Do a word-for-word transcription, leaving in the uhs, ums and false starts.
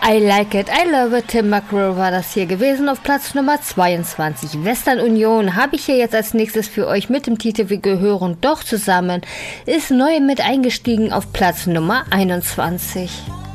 I Like It, I Love It, Tim McGraw war das hier gewesen auf Platz Nummer zweiundzwanzig. Western Union habe ich hier jetzt als nächstes für euch mit dem Titel Wir gehören doch zusammen, ist neu mit eingestiegen auf Platz Nummer einundzwanzig.